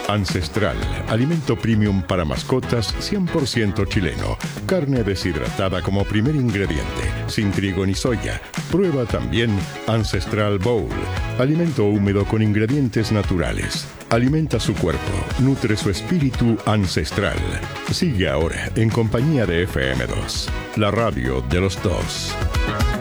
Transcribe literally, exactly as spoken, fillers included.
Ancestral, alimento premium para mascotas cien por ciento chileno. Carne deshidratada como primer ingrediente, sin trigo ni soya. Prueba también Ancestral Bowl, alimento húmedo con ingredientes naturales. Alimenta su cuerpo, nutre su espíritu ancestral. Sigue ahora en compañía de F M dos, la radio de los dos.